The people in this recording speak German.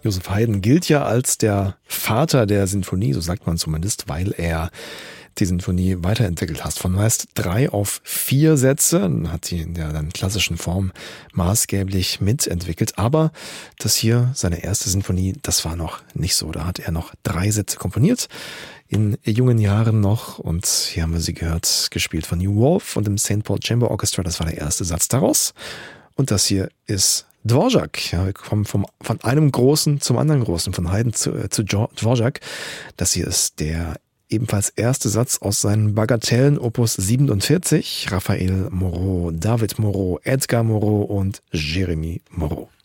Joseph Haydn gilt ja als der Vater der Sinfonie, so sagt man zumindest, weil er die Sinfonie weiterentwickelt hat. Von meist 3 auf 4 Sätze, hat sie in der dann klassischen Form maßgeblich mitentwickelt. Aber das hier, seine erste Sinfonie, das war noch nicht so. Da hat er noch 3 Sätze komponiert, in jungen Jahren noch. Und hier haben wir sie gehört, gespielt von New Wolf und dem St. Paul Chamber Orchestra. Das war der erste Satz daraus. Und das hier ist Dvorak. Ja, wir kommen von einem Großen zum anderen Großen, von Haydn zu Dvorak. Das hier ist der ebenfalls erste Satz aus seinen Bagatellen Opus 47, Raphael Moreau, David Moreau, Edgar Moreau und Jérémy Moreau.